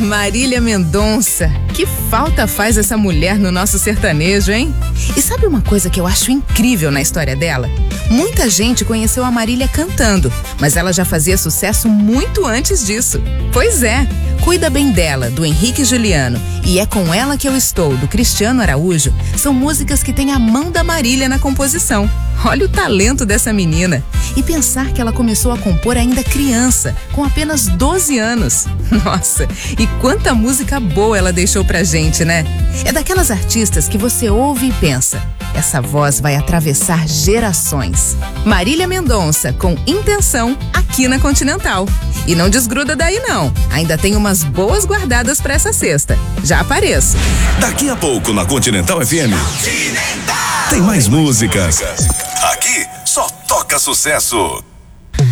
Marília Mendonça. Que falta faz essa mulher no nosso sertanejo, hein? E sabe uma coisa que eu acho incrível na história dela? Muita gente conheceu a Marília cantando, mas ela já fazia sucesso muito antes disso. Pois é, Cuida Bem Dela, do Henrique Juliano, e É Com Ela Que Eu Estou, do Cristiano Araújo, são músicas que têm a mão da Marília na composição. Olha o talento dessa menina. E pensar que ela começou a compor ainda criança, com apenas 12 anos. Nossa, e quanta música boa ela deixou pra gente, né? É daquelas artistas que você ouve e pensa: essa voz vai atravessar gerações. Marília Mendonça, com Intenção, aqui na Continental. E não desgruda daí não, ainda tem umas boas guardadas pra essa sexta. Já apareço. Daqui a pouco na Continental FM. Tem mais músicas. Aqui só toca sucesso.